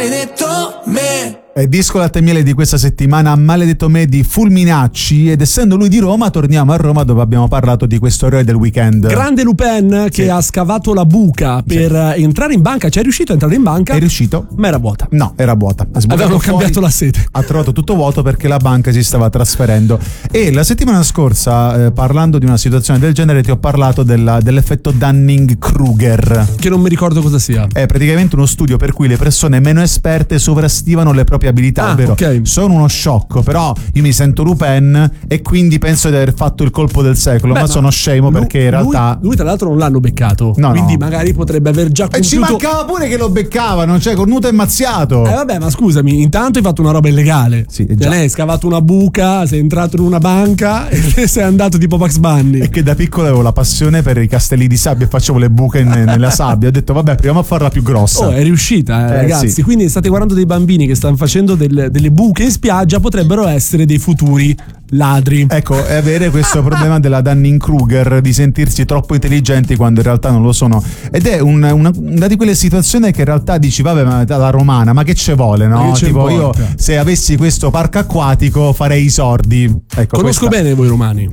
Maledetto me. Disco latte e miele di questa settimana, Maledetto me di Fulminacci, ed essendo lui di Roma torniamo a Roma dove abbiamo parlato di questo eroe del weekend. Grande Lupin che ha scavato la buca per entrare in banca. C'è riuscito a entrare in banca? È riuscito? Ma era vuota. No, era vuota. Avevano cambiato la sede. Ha trovato tutto vuoto perché la banca si stava trasferendo. E la settimana scorsa, parlando di una situazione del genere, ti ho parlato dell'effetto Dunning-Kruger. Che non mi ricordo cosa sia. È praticamente uno studio per cui le persone meno esperte sovrastimano le proprie abilità, ovvero sono uno sciocco, però io mi sento Lupin e quindi penso di aver fatto il colpo del secolo. Ma sono scemo perché in realtà lui tra l'altro non l'hanno beccato, quindi magari potrebbe aver già compiuto. E ci mancava pure che lo beccavano, cioè cornuto e mazziato. Vabbè, ma scusami, intanto hai fatto una roba illegale. Sì, hai scavato una buca, sei entrato in una banca e sei andato tipo Bugs Bunny. E che da piccolo avevo la passione per i castelli di sabbia e facevo le buche nella sabbia. Ho detto vabbè, proviamo a farla più grossa. È riuscita, ragazzi. Sì. Quindi state guardando dei bambini che stanno facendo delle buche in spiaggia, potrebbero essere dei futuri ladri. Ecco, è avere questo problema della Dunning-Kruger, di sentirsi troppo intelligenti quando in realtà non lo sono. Ed è una di quelle situazioni che in realtà dici vabbè, ma da romana, ma che ci vuole, no? Tipo io se avessi questo parco acquatico farei i sordi. Ecco, conosco bene voi romani.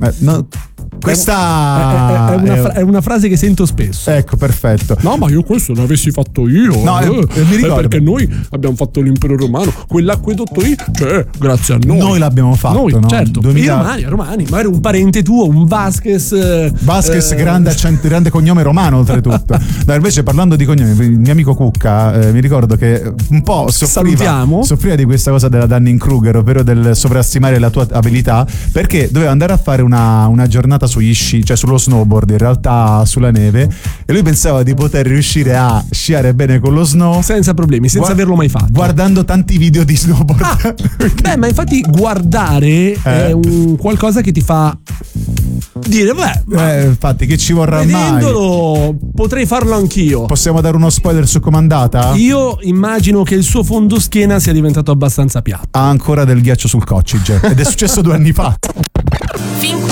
Questa è una frase che sento spesso. Ecco, perfetto. No, ma io questo l'avessi fatto io. No, mi ricordo. Perché noi abbiamo fatto l'impero romano, quell'acquedotto lì, cioè, grazie a noi. Noi l'abbiamo fatto, noi, no? Certo. I romani, magari un parente tuo, un Vasquez. Grande cognome romano, oltretutto. No, invece parlando di cognomi, il mio amico Cucca, mi ricordo che un po' soffriva di questa cosa della Dunning-Kruger, ovvero del sovrastimare la tua abilità, perché doveva andare a fare una giornata sugli sci, cioè sullo snowboard, in realtà sulla neve, e lui pensava di poter riuscire a sciare bene con lo snow senza problemi, senza averlo mai fatto, guardando tanti video di snowboard. Ma infatti guardare è un qualcosa che ti fa dire infatti che ci vorrà vedendolo, mai potrei farlo anch'io. Possiamo dare uno spoiler su Comandata? Io immagino che il suo fondoschiena sia diventato abbastanza piatto. Ha ancora del ghiaccio sul coccige ed è successo 2 anni fa.